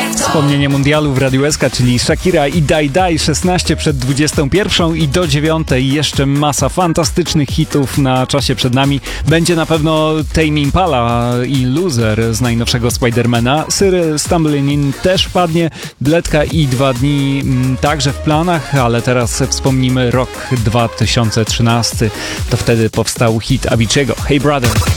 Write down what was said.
Wspomnienie mundialu w Radiu SK, czyli Shakira i Die Die, 16 przed 21 i do 9 jeszcze masa fantastycznych hitów na czasie przed nami. Będzie na pewno Tame Impala i Loser z najnowszego Spidermana. Cyril Stumbling In też padnie, Bledka i 2 dni także w planach, ale teraz wspomnimy rok 2013. To wtedy powstał hit Avicii'ego, Hey Brother.